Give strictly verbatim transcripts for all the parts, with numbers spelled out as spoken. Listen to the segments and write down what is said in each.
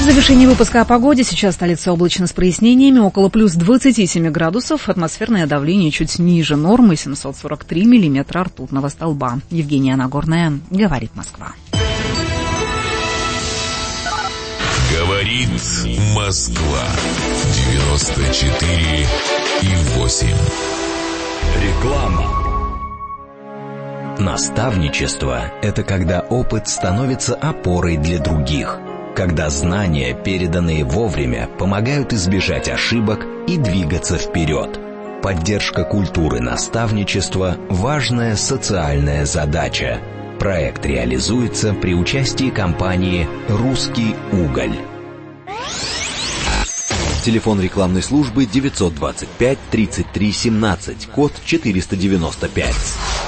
Завершение выпуска о погоде. Сейчас столица облачно с прояснениями. Около плюс двадцати семи градусов. Атмосферное давление чуть ниже нормы. семьсот сорок три миллиметра ртутного столба. Евгения Нагорная. Говорит Москва. Говорит Москва. девяносто четыре и восемь. Реклама. Наставничество – это когда опыт становится опорой для других. Когда знания, переданные вовремя, помогают избежать ошибок и двигаться вперед. Поддержка культуры наставничества – важная социальная задача. Проект реализуется при участии компании «Русский уголь». Телефон рекламной службы девятьсот двадцать пять тридцать три семнадцать, код четыреста девяносто пять.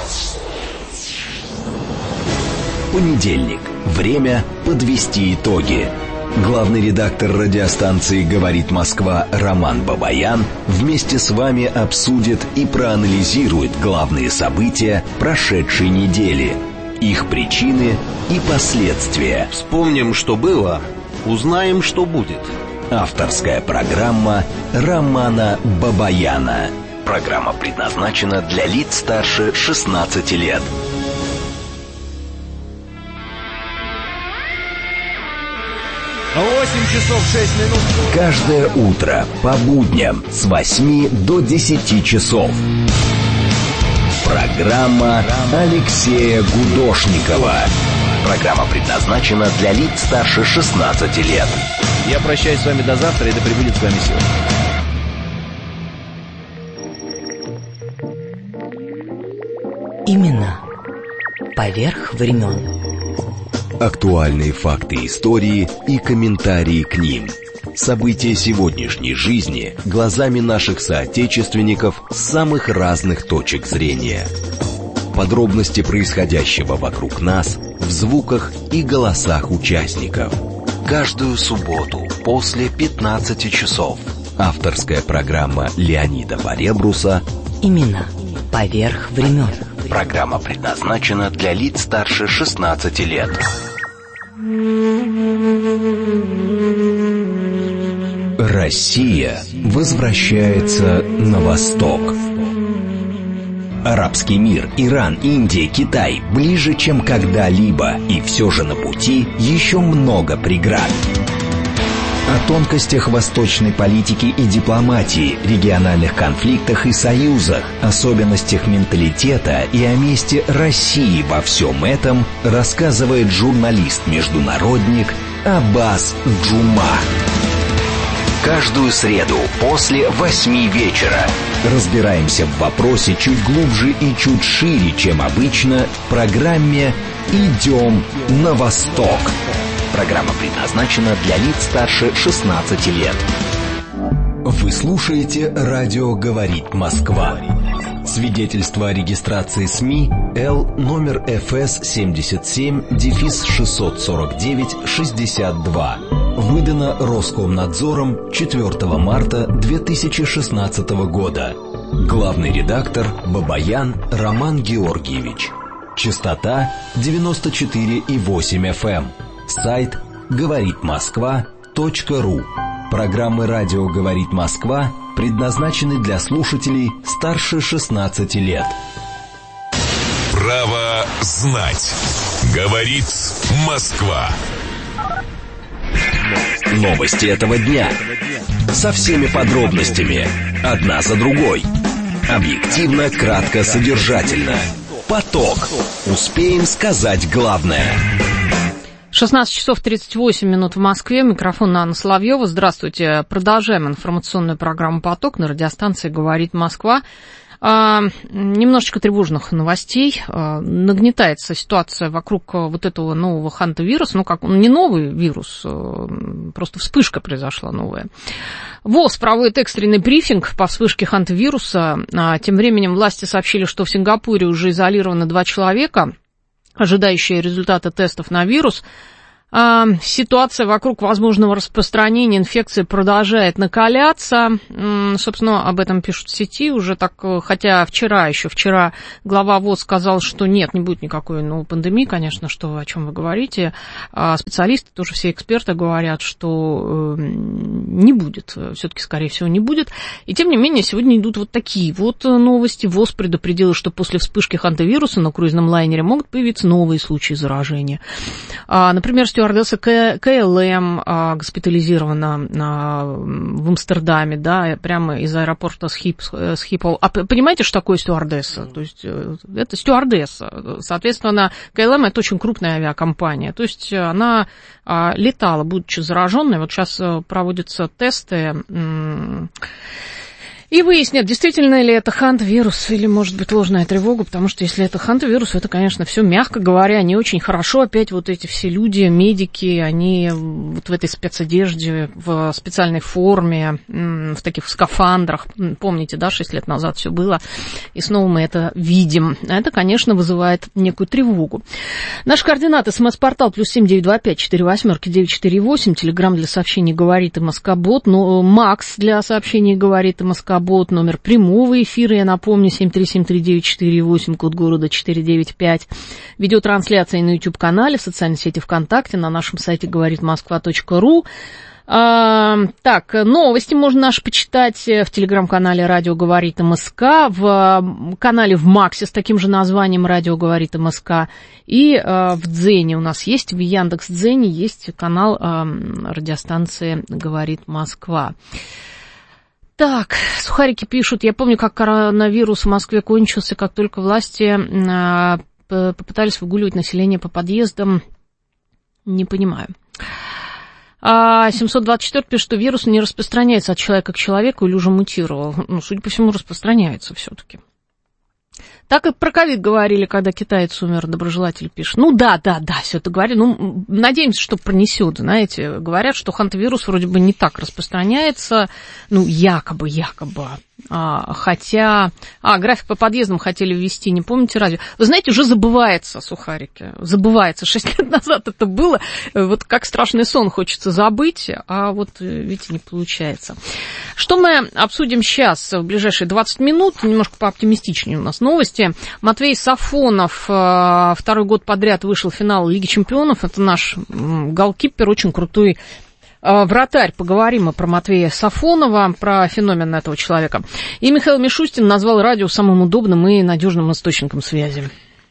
Понедельник. Время подвести итоги. Главный редактор радиостанции «Говорит Москва» Роман Бабаян вместе с вами обсудит и проанализирует главные события прошедшей недели, их причины и последствия. Вспомним, что было, узнаем, что будет. Авторская программа Романа Бабаяна. Программа предназначена для лиц старше шестнадцати лет. восемь часов шесть минут. Каждое утро по будням с восьми до десяти часов. Программа Алексея Гудошникова. Программа предназначена для лиц старше шестнадцати лет. Я прощаюсь с вами до завтра, и да пребудет с вами сила. Именно поверх времен. Актуальные факты истории и комментарии к ним. События сегодняшней жизни глазами наших соотечественников с самых разных точек зрения. Подробности происходящего вокруг нас в звуках и голосах участников. Каждую субботу после пятнадцати часов. Авторская программа Леонида Поребруса Именно поверх времен. Программа предназначена для лиц старше шестнадцати лет. Россия возвращается на восток. Арабский мир, Иран, Индия, Китай ближе, чем когда-либо, и все же на пути еще много преград. О тонкостях восточной политики и дипломатии, региональных конфликтах и союзах, особенностях менталитета и о месте России во всем этом рассказывает журналист-международник Аббас Джума. Каждую среду после восьми вечера разбираемся в вопросе чуть глубже и чуть шире, чем обычно, в программе «Идем на восток». Программа предназначена для лиц старше шестнадцати лет. Вы слушаете «Радио говорит Москва». Свидетельство о регистрации СМИ Л номер эф эс семьдесят семь шестьсот сорок девять шестьдесят два. Выдано Роскомнадзором четвёртого марта две тысячи шестнадцатого года. Главный редактор Бабаян Роман Георгиевич. Частота девяносто четыре и восемь эф эм. Сайт говорит москва точка ру. Программы «Радио говорит Москва» предназначены для слушателей старше шестнадцати лет. Право знать. Говорит Москва. Новости этого дня. Со всеми подробностями. Одна за другой. Объективно, кратко, содержательно. Поток. Успеем сказать главное. шестнадцать часов тридцать восемь минут в Москве. Микрофон Анна Соловьева. Здравствуйте. Продолжаем информационную программу «Поток» на радиостанции «Говорит Москва». А, немножечко тревожных новостей. А, нагнетается ситуация вокруг вот этого нового хантавируса. Ну, как он не новый вирус, а, просто вспышка произошла новая. ВОЗ проводит экстренный брифинг по вспышке хантавируса. А, тем временем власти сообщили, что в Сингапуре уже изолировано два человека, ожидающие результаты тестов на вирус. Ситуация вокруг возможного распространения инфекции продолжает накаляться. Собственно, об этом пишут в сети уже так, хотя вчера, еще вчера глава ВОЗ сказал, что нет, не будет никакой новой пандемии, конечно, что, о чем вы говорите. А специалисты, тоже все эксперты говорят, что не будет, все-таки, скорее всего, не будет. И, тем не менее, сегодня идут вот такие вот новости. ВОЗ предупредила, что после вспышки хантавируса на круизном лайнере могут появиться новые случаи заражения. Например, стюардесса КЛМ а, госпитализирована а, в Амстердаме, да, прямо из аэропорта Схипхол. А понимаете, что такое стюардесса? То есть это стюардесса. Соответственно, КЛМ это очень крупная авиакомпания. То есть она а, летала, будучи зараженной. Вот сейчас проводятся тесты. И выяснят, действительно ли это хантавирус или, может быть, ложная тревога, потому что если это хантавирус, это, конечно, все, мягко говоря, не очень хорошо. Опять вот эти все люди, медики, они вот в этой спецодежде, в специальной форме, в таких скафандрах. Помните, да, шесть лет назад все было, и снова мы это видим. Это, конечно, вызывает некую тревогу. Наши координаты: смс-портал плюс семь девять два пять четыре восьмерки девять четыре восемь, телеграмм для сообщений говорит и Москобот, но Макс для сообщений говорит и Москобот. Бот, номер прямого эфира, я напомню, семь три семь три девять четыре восемь, код города четыре девять пять. Видеотрансляция на YouTube-канале, в социальной сети ВКонтакте, на нашем сайте говорит москва точка ру. А, так, новости можно наши почитать в телеграм-канале «Радио говорит МСК», в канале в Максе с таким же названием «Радио говорит МСК», и а, в Дзене у нас есть, в Яндекс.Дзене есть канал а, радиостанции «Говорит Москва». Так, сухарики пишут, я помню, как коронавирус в Москве кончился, как только власти э, попытались выгуливать население по подъездам. Не понимаю. А семьсот двадцать четыре пишет, что вирус не распространяется от человека к человеку или уже мутировал. Ну, судя по всему, распространяется все-таки. Так и про ковид говорили, когда китаец умер, доброжелатель пишет. Ну да, да, да, все это говорили. Ну, надеемся, что пронесет, знаете. Говорят, что хантавирус вроде бы не так распространяется. Ну, якобы, якобы. А, хотя... А, график по подъездам хотели ввести, не помните радио? Вы знаете, уже забывается, сухарики. Забывается. Шесть лет назад это было. Вот как страшный сон хочется забыть, а вот, видите, не получается. Что мы обсудим сейчас в ближайшие двадцать минут? Немножко пооптимистичнее у нас новости. Матвей Сафонов второй год подряд вышел в финал Лиги Чемпионов. Это наш голкипер, очень крутой вратарь. Поговорим мы про Матвея Сафонова, про феномен этого человека. И Михаил Мишустин назвал радио самым удобным и надежным источником связи.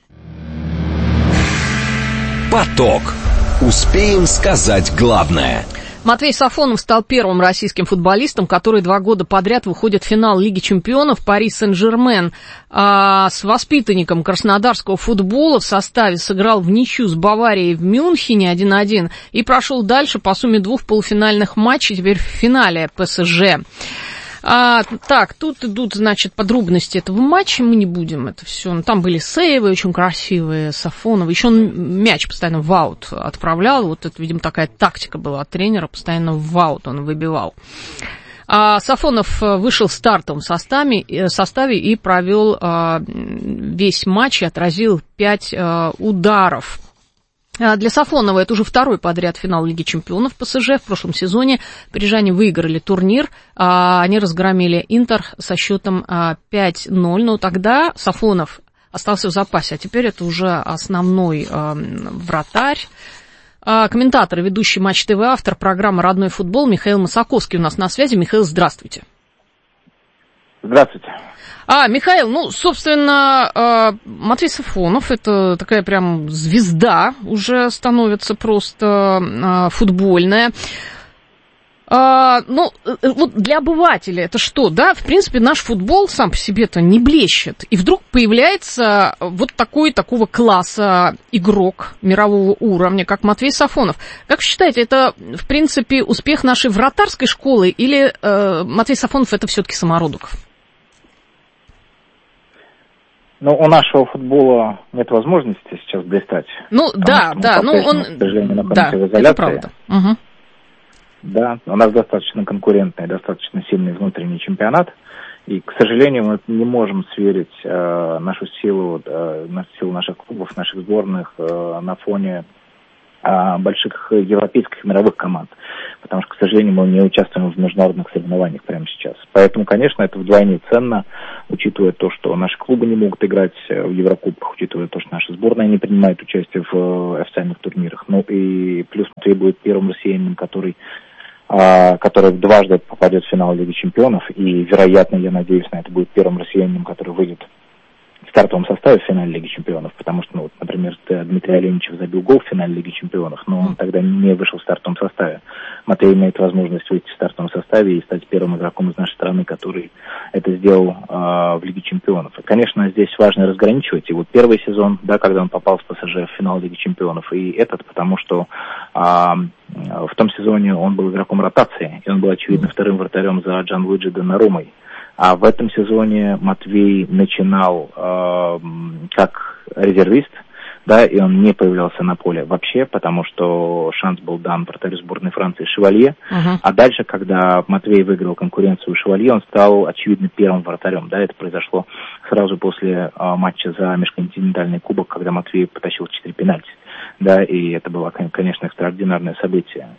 Поток. Успеем сказать главное. Матвей Сафонов стал первым российским футболистом, который два года подряд выходит в финал Лиги Чемпионов. Пари Сен-Жермен а, с воспитанником краснодарского футбола в составе сыграл в ничью с Баварией в Мюнхене один один и прошел дальше по сумме двух полуфинальных матчей, теперь в финале ПСЖ. А, так, тут идут, значит, подробности этого матча, мы не будем это все. Ну, там были сейвы очень красивые, Сафонов. Еще он мяч постоянно в аут отправлял. Вот это, видимо, такая тактика была от тренера, постоянно в аут он выбивал. А, Сафонов вышел в стартовом составе, составе и провел а, весь матч и отразил пять а, ударов. Для Сафонова это уже второй подряд финал Лиги Чемпионов ПСЖ. В прошлом сезоне парижане выиграли турнир. Они разгромили Интер со счетом пять ноль. Но тогда Сафонов остался в запасе, а теперь это уже основной вратарь. Комментатор, ведущий Матч ТВ, автор программы «Родной футбол» Михаил Масаковский у нас на связи. Михаил, здравствуйте. Здравствуйте. А, Михаил, ну, собственно, Матвей Сафонов, это такая прям звезда уже становится просто футбольная. Ну, вот для обывателя это что, да? В принципе, наш футбол сам по себе-то не блещет. И вдруг появляется вот такой, такого класса игрок мирового уровня, как Матвей Сафонов. Как вы считаете, это, в принципе, успех нашей вратарской школы или э, Матвей Сафонов это все-таки самородок? Ну, у нашего футбола нет возможности сейчас блистать. Ну, да, да, ну он... К сожалению, да, в изоляции. Это правда. Угу. Да, у нас достаточно конкурентный, достаточно сильный внутренний чемпионат. И, к сожалению, мы не можем сверить э, нашу силу, э, силу наших клубов, наших сборных э, на фоне больших европейских мировых команд, потому что, к сожалению, мы не участвуем в международных соревнованиях прямо сейчас. Поэтому, конечно, это вдвойне ценно, учитывая то, что наши клубы не могут играть в Еврокубках, учитывая то, что наша сборная не принимает участие в официальных турнирах. Ну и плюс Матвей будет первым россиянином, который, который дважды попадет в финал Лиги Чемпионов, и, вероятно, я надеюсь, на это будет первым россиянином, который выйдет в стартовом составе в финале Лиги Чемпионов, потому что, ну, вот, например, Дмитрий Оленичев забил гол в финале Лиги Чемпионов, но он тогда не вышел в стартовом составе. Матвей имеет возможность выйти в стартовом составе и стать первым игроком из нашей страны, который это сделал э, в Лиге Чемпионов. И, конечно, здесь важно разграничивать. И вот первый сезон, да, когда он попал с ПСЖ в финал Лиги Чемпионов, и этот, потому что э, в том сезоне он был игроком ротации, и он был, очевидно, вторым вратарем за Джанлуиджи Донаруmmой. А в этом сезоне Матвей начинал э, как резервист, да, и он не появлялся на поле вообще, потому что шанс был дан вратарю сборной Франции Шевалье. Uh-huh. А дальше, когда Матвей выиграл конкуренцию Шевалье, он стал, очевидно, первым вратарем. Да, это произошло сразу после э, матча за межконтинентальный кубок, когда Матвей потащил четыре пенальти. Да, и это было, конечно, экстраординарное событие.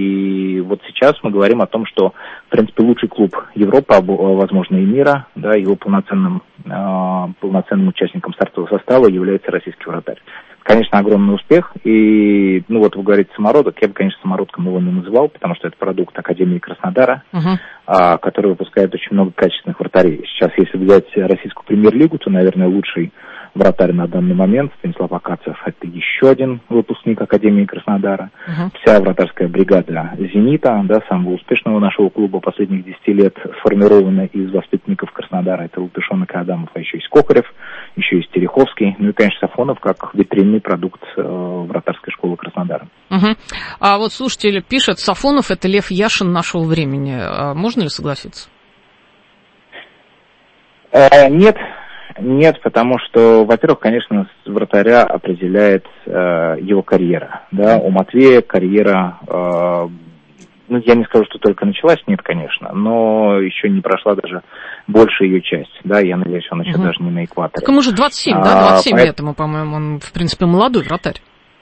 И вот сейчас мы говорим о том, что, в принципе, лучший клуб Европы, возможно, и мира, да, его полноценным, э, полноценным участником стартового состава является российский вратарь. Конечно, огромный успех, и, ну вот вы говорите самородок, я бы, конечно, самородком его не называл, потому что это продукт Академии Краснодара, uh-huh. а, который выпускает очень много качественных вратарей. Сейчас, если взять российскую премьер-лигу, то, наверное, лучший вратарь на данный момент, Станислав Акацев, это еще один выпускник Академии Краснодара. Uh-huh. Вся вратарская бригада «Зенита», да, самого успешного нашего клуба последних десяти лет, сформирована из воспитанников Краснодара. Это Латышонок и Адамов, а еще есть Кокарев, еще есть Тереховский, ну и, конечно, Сафонов, как витринный продукт э, вратарской школы Краснодара. Uh-huh. А вот слушатель пишет, Сафонов — это Лев Яшин нашего времени. А можно ли согласиться? Э, нет. Нет, потому что, во-первых, конечно, вратаря определяет э, его карьера. Да? У Матвея карьера, э, ну, я не скажу, что только началась, нет, конечно, но еще не прошла даже большая ее часть. Да? Я надеюсь, он еще угу. даже не на экваторе. Так ему же двадцать семь, а, да? двадцать семь а, лет ему, по-моему, он, в принципе, молодой вратарь.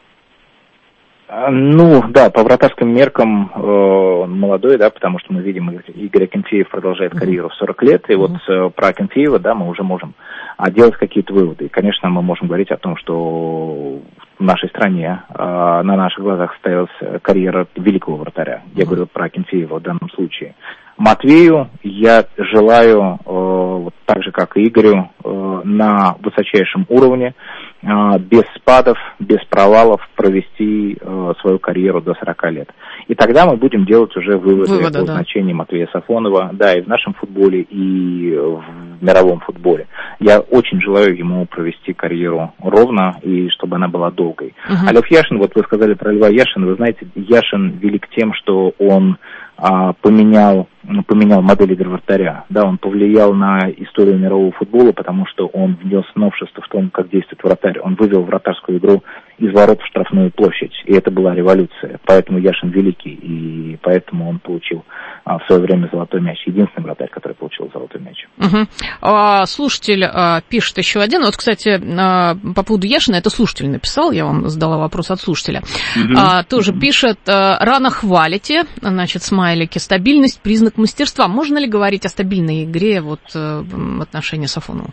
Ну, да, по вратарским меркам э, он молодой, да, потому что мы видим, Игорь Акинфеев продолжает карьеру в сорок лет, и вот э, про Акинфеева, да, мы уже можем а, делать какие-то выводы. И, конечно, мы можем говорить о том, что в нашей стране э, на наших глазах состоялась карьера великого вратаря. Я mm-hmm. говорю про Акинфеева в данном случае. Матвею я желаю, э, вот так же, как и Игорю, э, на высочайшем уровне, э, без спадов, без провалов провести э, свою карьеру до сорока лет. И тогда мы будем делать уже выводы, выводы о да. значении Матвея Сафонова, да, и в нашем футболе, и в мировом футболе. Я очень желаю ему провести карьеру ровно, и чтобы она была долгой. Uh-huh. А Лев Яшин, вот вы сказали про Льва Яшина, вы знаете, Яшин велик тем, что он а, поменял, поменял модель игры вратаря. Да, он повлиял на историю мирового футбола, потому что он внес новшество в том, как действует вратарь. Он вывел вратарскую игру из ворот в штрафную площадь, и это была революция. Поэтому Яшин великий, и поэтому он получил а, в свое время золотой мяч. Единственный вратарь, который получил золотой мяч. Uh-huh. А, слушатель а, пишет еще один. Вот, кстати, а, по поводу Яшина, это слушатель написал, я вам задала вопрос от слушателя. Uh-huh. А, тоже uh-huh. пишет, а, рано хвалите, значит, смайлики, стабильность, признак мастерства. Можно ли говорить о стабильной игре вот, в отношении Сафонова?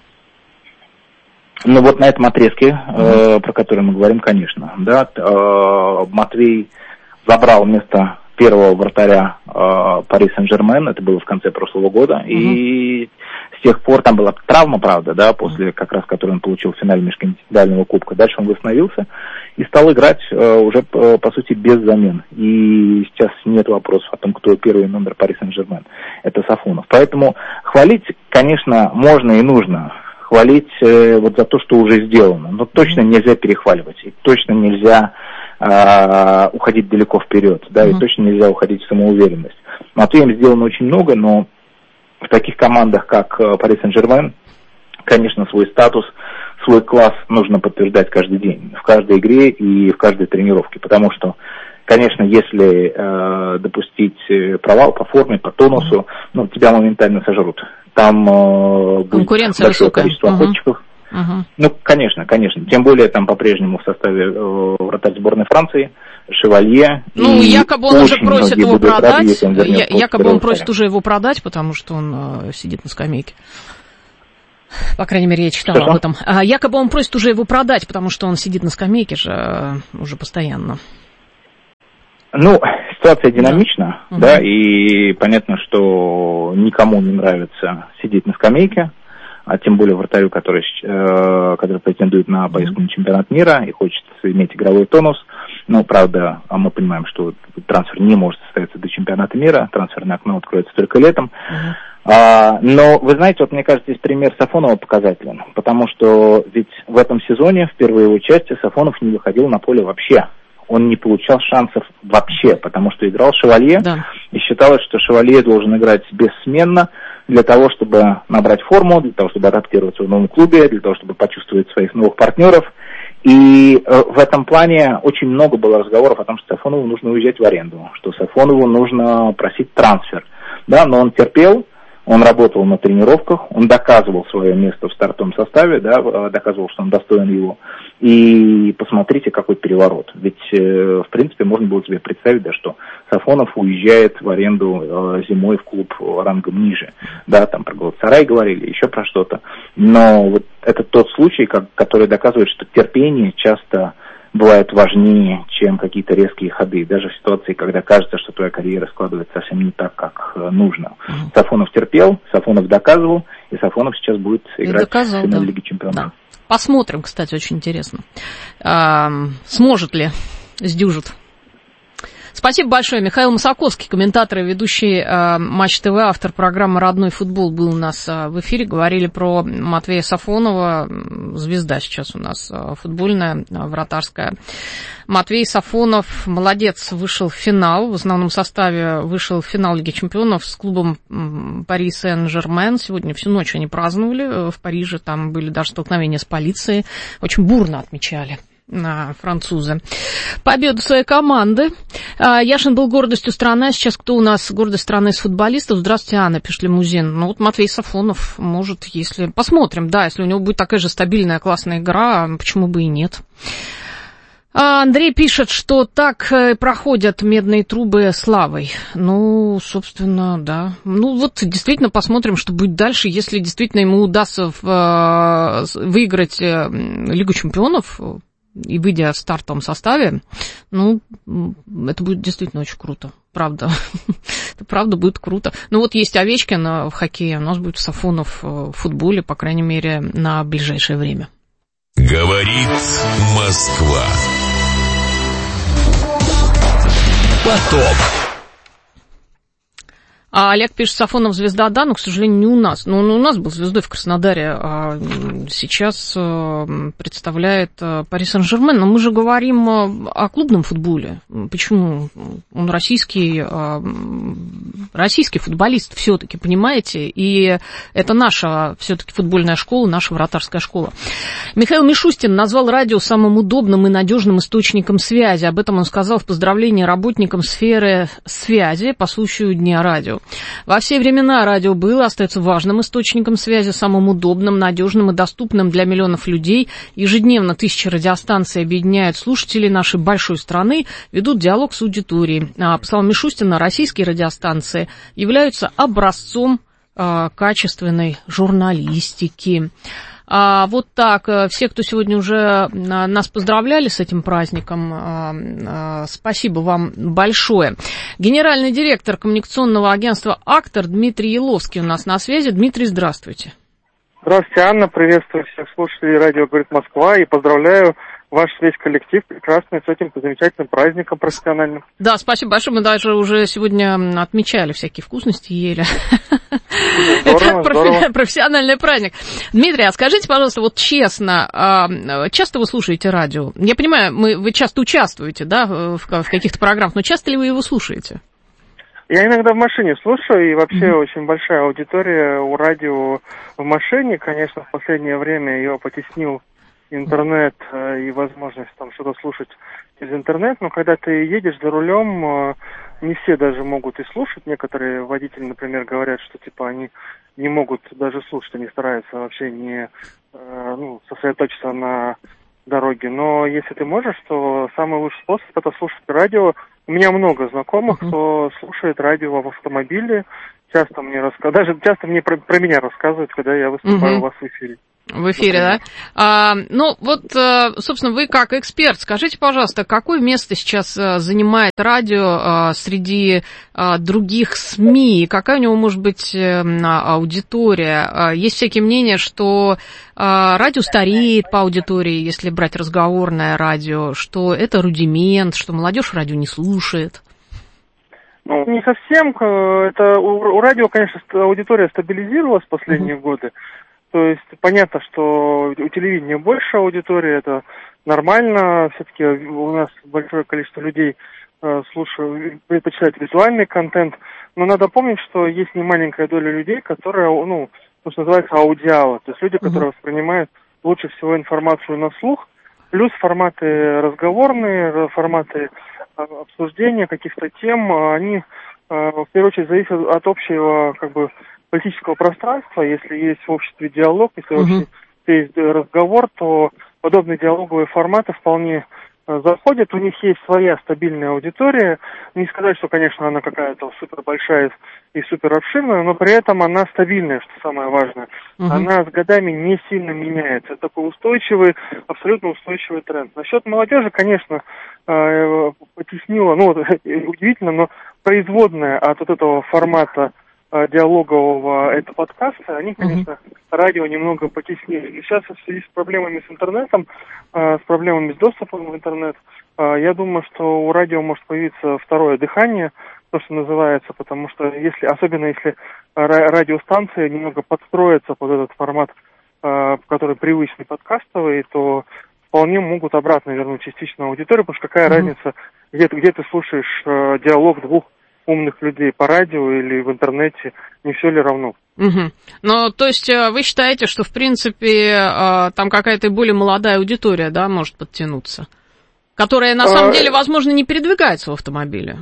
Ну вот на этом отрезке, uh-huh. э, про который мы говорим, конечно. Да, э, Матвей забрал место первого вратаря э, Пари Сен-Жермен, это было в конце прошлого года, uh-huh. и с тех пор там была травма, правда, да, после как раз, которую он получил в финале межконтинентального кубка. Дальше он восстановился и стал играть э, уже, по, по сути, без замен. И сейчас нет вопросов о том, кто первый номер Пари Сен-Жермен. Это Сафонов. Поэтому хвалить, конечно, можно и нужно. Хвалить э, вот за то, что уже сделано. Но точно нельзя перехваливать. И точно нельзя э, уходить далеко вперед. Да, mm-hmm. и точно нельзя уходить в самоуверенность. Матвеем сделано очень много, но в таких командах, как Пари Сен-Жермен, конечно, свой статус, свой класс нужно подтверждать каждый день. В каждой игре и в каждой тренировке. Потому что, конечно, если э, допустить провал по форме, по тонусу, ну, тебя моментально сожрут. Там э, будет большое высокая. количество охотчиков. Uh-huh. Uh-huh. Ну, конечно, конечно. Тем более там по-прежнему в составе э, вратарь сборной Франции Шевалье. Ну, якобы он уже просит его продать. Рады, Я, якобы он просит уже его продать, потому что он э, сидит на скамейке. По крайней мере, я читала Что-что? об этом. А, якобы он просит уже его продать, потому что он сидит на скамейке же э, уже постоянно. Ну, ситуация динамична, да, да, угу. и понятно, что никому не нравится сидеть на скамейке, а тем более вратарю, который, э, который претендует на поездку угу. на чемпионат мира и хочет иметь игровой тонус. Ну, правда, а мы понимаем, что трансфер не может состояться до чемпионата мира, трансферное окно откроется только летом. Угу. А, но, вы знаете, вот мне кажется, здесь пример Сафонова показателен, потому что ведь в этом сезоне, в первой его части, Сафонов не выходил на поле вообще. Он не получал шансов вообще, потому что играл Шевалье, да. и считалось, что Шевалье должен играть бессменно для того, чтобы набрать форму, для того, чтобы адаптироваться в новом клубе, для того, чтобы почувствовать своих новых партнеров. И э, в этом плане очень много было разговоров о том, что Сафонову нужно уезжать в аренду, что Сафонову нужно просить трансфер. Да, но он терпел. Он работал на тренировках, он доказывал свое место в стартовом составе, да, доказывал, что он достоин его. И посмотрите, какой переворот. Ведь, в принципе, можно было себе представить, да, что Сафонов уезжает в аренду зимой в клуб рангом ниже. Да, там про Галатасарай говорили, еще про что-то. Но вот это тот случай, как, который доказывает, что терпение часто бывает важнее, чем какие-то резкие ходы. Даже в ситуации, когда кажется, что твоя карьера складывается совсем не так, как нужно. Mm-hmm. Сафонов терпел, Сафонов доказывал, и Сафонов сейчас будет играть доказал, в финале да. Лиги Чемпионов. Да. Посмотрим, кстати, очень интересно, а, сможет ли, сдюжит. Спасибо большое. Михаил Масаковский, комментатор и ведущий э, Матч ТВ, автор программы «Родной футбол», был у нас э, в эфире. Говорили про Матвея Сафонова, звезда сейчас у нас э, футбольная, э, вратарская. Матвей Сафонов, молодец, вышел в финал. В основном составе вышел в финал Лиги Чемпионов с клубом Пари Сен-Жермен. Сегодня всю ночь они праздновали в Париже. Там были даже столкновения с полицией. Очень бурно отмечали французы победу своей команды. Яшин был гордостью страны, а сейчас кто у нас гордость страны из футболистов? Здравствуйте, Анна, пишет Лимузин. Ну вот Матвей Сафонов может, если... Посмотрим, да, если у него будет такая же стабильная, классная игра, почему бы и нет. Андрей пишет, что так проходят медные трубы славой. Ну, собственно, да. Ну, вот действительно посмотрим, что будет дальше. Если действительно ему удастся в, выиграть Лигу Чемпионов и выйдя в стартовом составе, ну, это будет действительно очень круто. Правда. Это правда будет круто. Ну, вот есть Овечкин в хоккее, у нас будет Сафонов в футболе, по крайней мере, на ближайшее время. Говорит Москва. Поток. А Олег пишет, Сафонов звезда, да, но, к сожалению, не у нас. Ну, он у нас был звездой в Краснодаре, а сейчас представляет Пари Сен-Жермен. Но мы же говорим о клубном футболе. Почему? Он российский, российский футболист все-таки, понимаете? И это наша все-таки футбольная школа, наша вратарская школа. Михаил Мишустин назвал радио самым удобным и надежным источником связи. Об этом он сказал в поздравлении работникам сферы связи по случаю Дня радио. Во все времена радио было, остается важным источником связи, самым удобным, надежным и доступным для миллионов людей. Ежедневно тысячи радиостанций объединяют слушателей нашей большой страны, ведут диалог с аудиторией. По словам Мишустина, российские радиостанции являются образцом э, качественной журналистики. А вот так, все, кто сегодня уже нас поздравляли с этим праздником, спасибо вам большое. Генеральный директор коммуникационного агентства «Актор» Дмитрий Еловский у нас на связи. Дмитрий, здравствуйте. Здравствуйте, Анна, приветствую всех слушателей радио «Говорит Москва» и поздравляю ваш весь коллектив прекрасный с этим замечательным праздником профессиональным. Да, спасибо большое. Мы даже уже сегодня отмечали всякие вкусности, ели. Здорово, Это здорово. Профессиональный праздник. Дмитрий, а скажите, пожалуйста, вот честно, часто вы слушаете радио? Я понимаю, мы, вы часто участвуете, да, в, в каких-то программах, но часто ли вы его слушаете? Я иногда в машине слушаю, и вообще mm-hmm. очень большая аудитория у радио в машине. Конечно, в последнее время ее потеснил интернет и возможность там что-то слушать через интернет, но когда ты едешь за рулем, не все даже могут и слушать. Некоторые водители, например, говорят, что типа они не могут даже слушать, они стараются вообще не э, ну, сосредоточиться на дороге. Но если ты можешь, то самый лучший способ — это слушать радио. У меня много знакомых, uh-huh. кто слушает радио в автомобиле. Часто мне рассказывают, даже часто мне про, про меня рассказывают, когда я выступаю uh-huh. у вас в эфире. В эфире, да? А, ну, вот, собственно, вы как эксперт, скажите, пожалуйста, какое место сейчас занимает радио среди других СМИ? Какая у него может быть аудитория? Есть всякие мнения, что радио стареет по аудитории, если брать разговорное радио, что это рудимент, что молодежь радио не слушает. Ну, не совсем. Это у, у радио, конечно, аудитория стабилизировалась в последние uh-huh. годы. То есть понятно, что у телевидения больше аудитории, это нормально. Все-таки у нас большое количество людей э, слушают, предпочитают визуальный контент. Но надо помнить, что есть немаленькая доля людей, которые, ну, то, что называется аудиалы. То есть люди, uh-huh. которые воспринимают лучше всего информацию на слух. Плюс форматы разговорные, форматы обсуждения каких-то тем, они э, в первую очередь зависят от общего, как бы, политического пространства. Если есть в обществе диалог, если uh-huh. в обществе есть разговор, то подобные диалоговые форматы вполне э, заходят. У них есть своя стабильная аудитория. Не сказать, что, конечно, она какая-то супер большая и супер обширная, но при этом она стабильная, что самое важное. Uh-huh. Она с годами не сильно меняется. Это такой устойчивый, абсолютно устойчивый тренд. Насчет молодежи, конечно, э, потеснило, ну, удивительно, но производная от вот этого формата диалогового это подкаста, они, конечно, uh-huh. радио немного потеснили. И сейчас в связи с проблемами с интернетом, с проблемами с доступом в интернет, я думаю, что у радио может появиться второе дыхание, то, что называется, потому что если, особенно если радиостанции немного подстроятся под этот формат, который привычный подкастовый, то вполне могут обратно вернуть частично аудиторию, потому что какая uh-huh. разница, где ты, где ты слушаешь диалог двух умных людей по радио или в интернете, не все ли равно? Угу. Ну, то есть вы считаете, что, в принципе, там какая-то более молодая аудитория, да, может подтянуться, которая, на самом а... деле, возможно, не передвигается в автомобиле?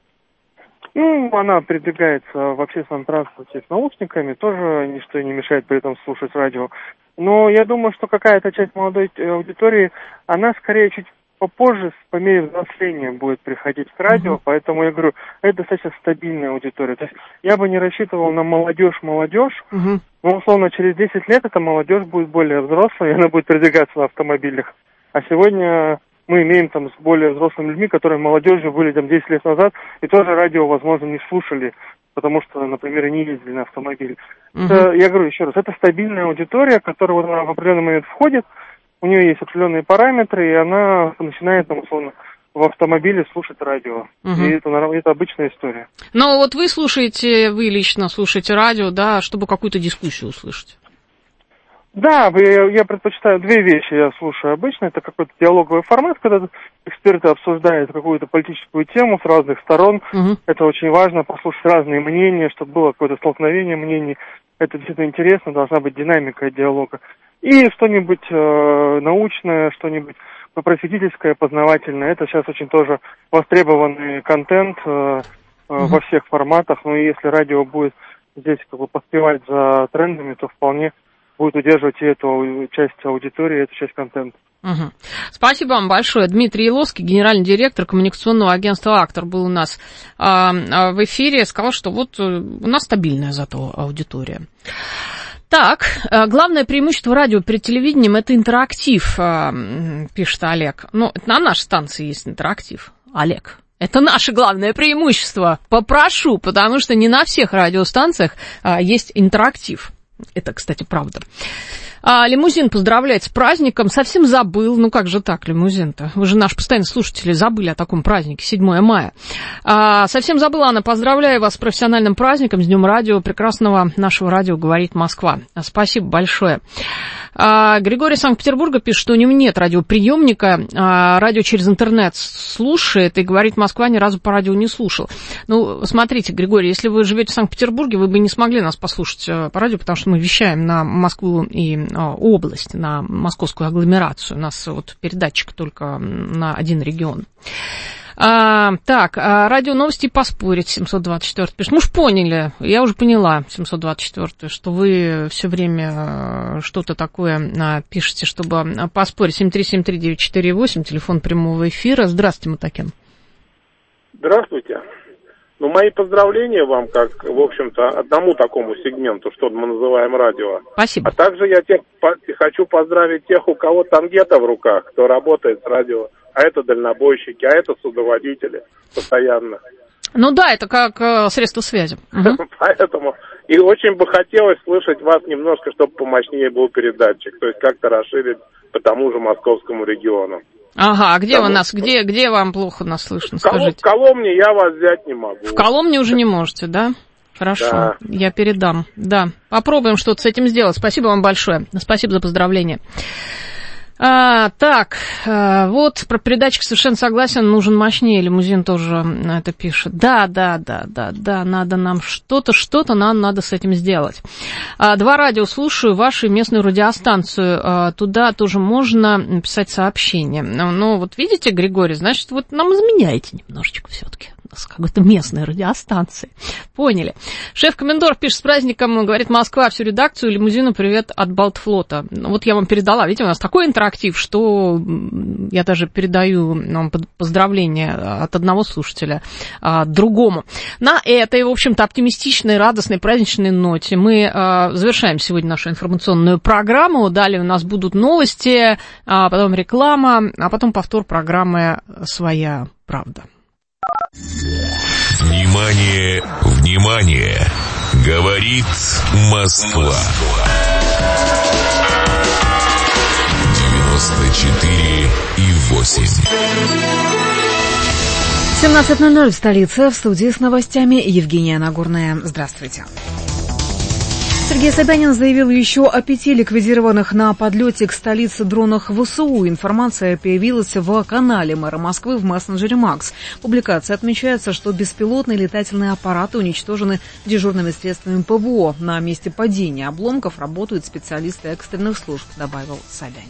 Ну, она передвигается в общественном транспорте с наушниками, тоже ничто не мешает при этом слушать радио. Но я думаю, что какая-то часть молодой аудитории, она скорее чуть попозже, по мере взросления, будет приходить к радио, uh-huh. поэтому я говорю, это достаточно стабильная аудитория. То есть я бы не рассчитывал на молодежь-молодежь, uh-huh. но, условно, через десять лет эта молодежь будет более взрослой, и она будет передвигаться на автомобилях. А сегодня мы имеем там с более взрослыми людьми, которые молодежью были там десять лет назад, и тоже радио, возможно, не слушали, потому что, например, не ездили на автомобиле. Uh-huh. Это, я говорю еще раз, это стабильная аудитория, которая вот в определенный момент входит, у нее есть определенные параметры, и она начинает, там, условно, в автомобиле слушать радио. Угу. И это, это обычная история. Но вот вы слушаете, вы лично слушаете радио, да, чтобы какую-то дискуссию услышать? Да, я, я предпочитаю две вещи, я слушаю обычно. Это какой-то диалоговый формат, когда эксперты обсуждают какую-то политическую тему с разных сторон. Угу. Это очень важно, послушать разные мнения, чтобы было какое-то столкновение мнений. Это действительно интересно, должна быть динамика диалога. И что-нибудь э, научное, что-нибудь просветительское, познавательное. Это сейчас очень тоже востребованный контент э, э, uh-huh. во всех форматах. Но если радио будет здесь как бы поспевать за трендами, то вполне будет удерживать и эту часть аудитории, и эту часть контента. Угу. Спасибо вам большое. Дмитрий Еловский, генеральный директор коммуникационного агентства «Актор», был у нас а, в эфире. Сказал, что вот у нас стабильная зато аудитория. Так, главное преимущество радио перед телевидением – это интерактив, пишет Олег. Ну, на нашей станции есть интерактив, Олег. Это наше главное преимущество. Попрошу, потому что не на всех радиостанциях есть интерактив. Это, кстати, правда. А, лимузин поздравляет с праздником. Совсем забыл. Ну, как же так, лимузин-то? Вы же наши постоянные слушатели забыли о таком празднике, седьмое мая. А, совсем забыла, Анна. Поздравляю вас с профессиональным праздником, с Днем радио. Прекрасного нашего радио «Говорит Москва». Спасибо большое. А, Григорий из Санкт-Петербурга пишет, что у него нет радиоприемника. А, радио через интернет слушает и «Говорит Москва» ни разу по радио не слушал. Ну, смотрите, Григорий, если вы живете в Санкт-Петербурге, вы бы не смогли нас послушать по радио, потому что мы вещаем на Москву и область, на московскую агломерацию. У нас вот передатчик только на один регион. А, так, а, радио новости поспорить, семьсот двадцать четыре пишет. Мы уж поняли, я уже поняла, семьсот двадцать четыре, что вы все время что-то такое а, пишете, чтобы поспорить. семь три семь три девять четыре восемь, телефон прямого эфира. Здравствуйте, Матакян. Здравствуйте. Ну, мои поздравления вам, как, в общем-то, одному такому сегменту, что мы называем радио. Спасибо. А также я тех, по, хочу поздравить тех, у кого тангета в руках, кто работает с радио. А это дальнобойщики, а это судоводители постоянно. Ну да, это как э, средство связи. Угу. Поэтому и очень бы хотелось слышать вас немножко, чтобы помощнее был передатчик. То есть как-то расширить по тому же московскому региону. Ага, а где Потому вы нас, что... где, где вам плохо нас слышно, в Колом... скажите? В Коломне я вас взять не могу. В Коломне уже не можете, да? Хорошо, да. Я передам. Да, попробуем что-то с этим сделать. Спасибо вам большое. Спасибо за поздравления. А, так, а, вот про передатчик совершенно согласен, нужен мощнее, лимузин тоже это пишет. Да, да, да, да, да, надо нам что-то, что-то нам надо с этим сделать. А, два радио слушаю, вашу местную радиостанцию, а, туда тоже можно писать сообщения. Ну, вот видите, Григорий, значит, вот нам изменяете немножечко все-таки. С какой-то местной радиостанции. Поняли. Шеф-комендор пишет: с праздником, говорит, Москва, всю редакцию, лимузину привет от Балтфлота. Вот я вам передала. Видите, у нас такой интерактив, что я даже передаю вам поздравления от одного слушателя а, другому. На этой, в общем-то, оптимистичной, радостной, праздничной ноте мы а, завершаем сегодня нашу информационную программу. Далее у нас будут новости, а потом реклама, а потом повтор программы «Своя правда». Внимание, внимание! Говорит Москва. девяносто четыре и восемь. семнадцать ноль ноль в столице. В студии с новостями Евгения Нагорная. Здравствуйте. Сергей Собянин заявил еще о пяти ликвидированных на подлете к столице дронах ВСУ. Информация появилась в канале мэра Москвы в мессенджере Макс. В публикации отмечается, что беспилотные летательные аппараты уничтожены дежурными средствами ПВО. На месте падения обломков работают специалисты экстренных служб, добавил Собянин.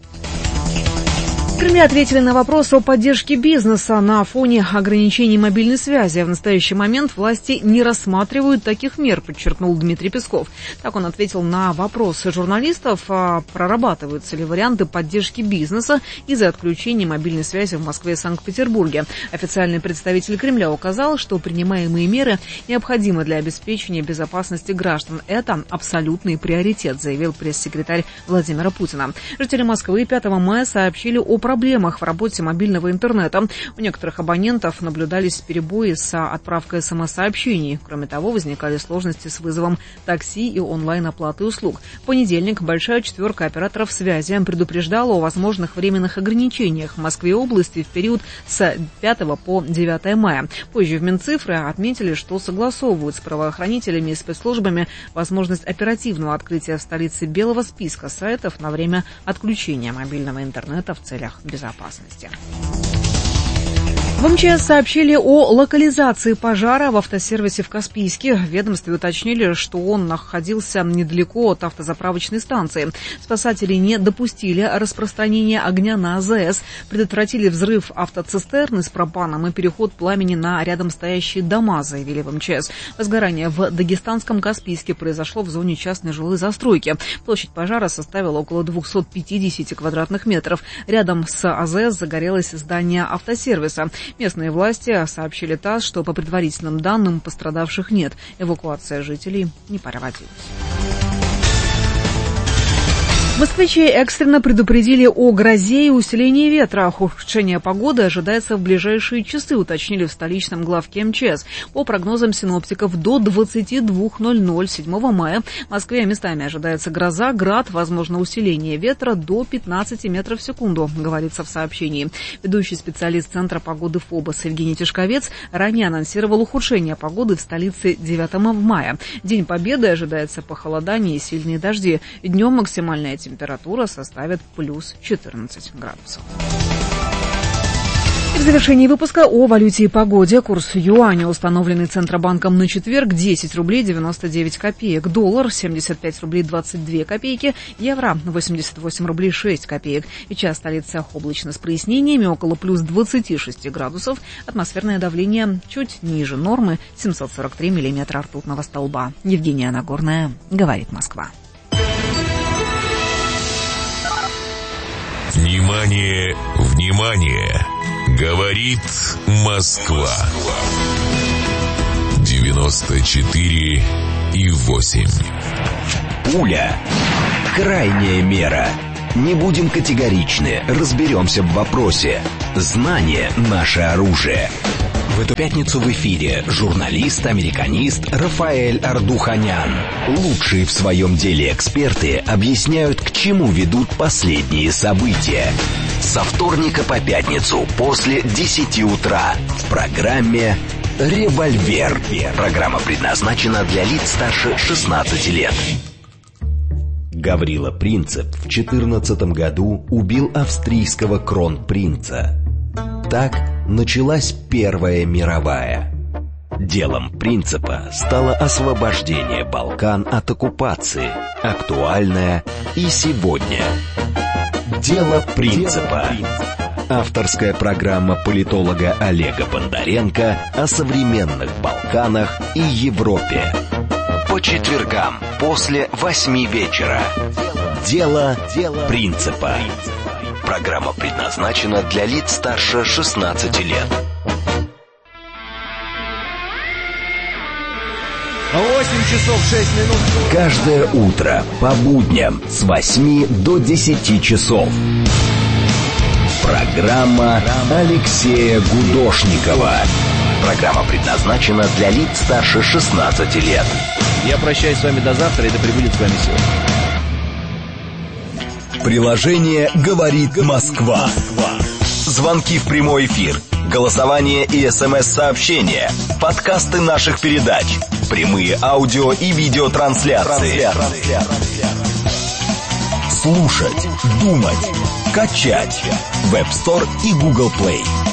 В Кремле ответили на вопрос о поддержке бизнеса на фоне ограничений мобильной связи. В настоящий момент власти не рассматривают таких мер, подчеркнул Дмитрий Песков. Так он ответил на вопросы журналистов, а прорабатываются ли варианты поддержки бизнеса из-за отключения мобильной связи в Москве и Санкт-Петербурге. Официальный представитель Кремля указал, что принимаемые меры необходимы для обеспечения безопасности граждан. Это абсолютный приоритет, заявил пресс-секретарь Владимира Путина. Жители Москвы пятого мая сообщили о проблемах в работе мобильного интернета. У некоторых абонентов наблюдались перебои с отправкой смс-сообщений. Кроме того, возникали сложности с вызовом такси и онлайн-оплатой услуг. В понедельник большая четверка операторов связи предупреждала о возможных временных ограничениях в Москве и области в период с пятого по девятое мая. Позже в Минцифры отметили, что согласовывают с правоохранителями и спецслужбами возможность оперативного открытия в столице белого списка сайтов на время отключения мобильного интернета в целях безопасности. В МЧС сообщили о локализации пожара в автосервисе в Каспийске. В ведомстве уточнили, что он находился недалеко от автозаправочной станции. Спасатели не допустили распространения огня на АЗС, предотвратили взрыв автоцистерны с пропаном и переход пламени на рядом стоящие дома, заявили в МЧС. Возгорание в дагестанском Каспийске произошло в зоне частной жилой застройки. Площадь пожара составила около двести пятьдесят квадратных метров. Рядом с АЗС загорелось здание автосервиса. Местные власти сообщили ТАСС, что по предварительным данным пострадавших нет. Эвакуация жителей не проводилась. Москвичи экстренно предупредили о грозе и усилении ветра. Ухудшение погоды ожидается в ближайшие часы, уточнили в столичном главке МЧС. По прогнозам синоптиков, до двадцати двух ноль-ноль седьмого мая в Москве местами ожидается гроза, град, возможно усиление ветра до пятнадцати метров в секунду, говорится в сообщении. Ведущий специалист Центра погоды ФОБОС Евгений Тишковец ранее анонсировал ухудшение погоды в столице девятого мая. День Победы ожидается похолодание и сильные дожди. Днем максимальная температура Температура составит плюс четырнадцать градусов. В завершении выпуска о валюте и погоде. Курс юаня, установленный Центробанком на четверг, десять рублей девяносто девять копеек. Доллар семьдесят пять рублей двадцать две копейки. Евро восемьдесят восемь рублей шесть копеек. Сейчас в столице облачно с прояснениями, около плюс двадцати шести градусов. Атмосферное давление чуть ниже нормы, семьсот сорок три миллиметра ртутного столба. Евгения Нагорная, говорит Москва. Внимание, внимание! Говорит Москва. девяносто четыре и восемь. Пуля. Крайняя мера. Не будем категоричны, разберемся в вопросе. Знание – наше оружие. В эту пятницу в эфире журналист-американист Рафаэль Ардуханян. Лучшие в своем деле эксперты объясняют, к чему ведут последние события. Со вторника по пятницу после десяти утра в программе «Револьвер». Программа предназначена для лиц старше шестнадцати лет. Гаврила Принцип в четырнадцатом году убил австрийского кронпринца. Так началась Первая мировая. Делом Принципа стало освобождение Балкан от оккупации, актуальное и сегодня. Дело Принципа. Авторская программа политолога Олега Бондаренко о современных Балканах и Европе. По четвергам после восьми вечера. Дело Принципа. Программа предназначена для лиц старше шестнадцати лет. восемь часов шесть минут. Каждое утро по будням с восьми до десяти часов. Программа Алексея Гудошникова. Программа предназначена для лиц старше шестнадцати лет. Я прощаюсь с вами до завтра, и да пребудет с вами сила. Приложение «Говорит Москва». Звонки в прямой эфир, голосование и смс-сообщения, подкасты наших передач, прямые аудио и видеотрансляции. Слушать, думать, качать. Веб-стор и Google Play.